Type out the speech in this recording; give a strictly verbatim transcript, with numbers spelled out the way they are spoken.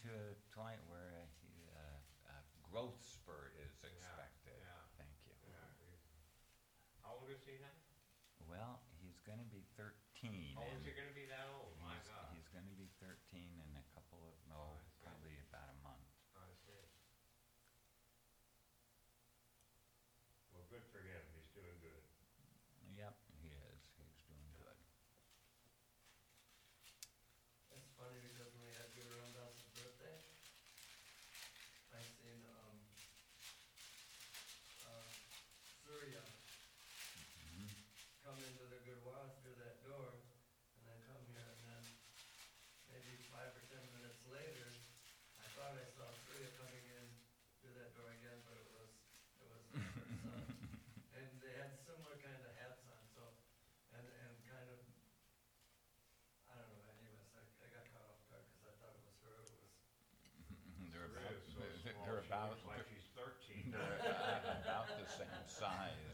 to a point where uh, he, uh, a growth spurt is expected. yeah. Thank you. Yeah, he- How old is he now? Well, he's gonna be thirteen. Oh, is and he gonna be that old? My he's- God. He's gonna be thirteen in a couple of, Oh, no, I see. probably about a month. I see. Well, good for him, he's doing good. Yep, he is. He's doing good. It's funny because when we had Guru Ramdas's birthday, I seen, um, uh, Surya Mhm. come into the Gurdwara through that door, and then come here, and then maybe five or ten minutes later, I thought I saw Surya coming in through that door again, but it was, it was her son. And they had similar kind of hats on, so, and, and kind of, I don't know, anyways, I, I got caught off guard because I thought it was her, it was, They're Rhea about, is so they're small, they're she about, looks like she's thirteen. they're about about the same size.